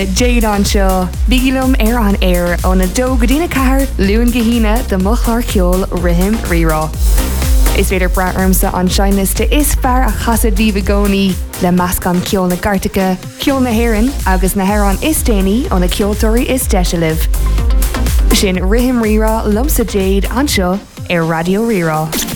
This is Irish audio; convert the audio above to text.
Jade anseo, bígilum an air ó na dó godína cahar luúin gahína de mochlar ceol rihim rirá. Is féidir braarmsa an seinliste is fear a chasad bhí gcónaí le meascán ceol na Gartacha, ceol na Héireann agus na Héireann is déanaí ó na ceoltóirí is deisialah. Sin rihim rirá lumsa Jade anseo ar Radio Rirá.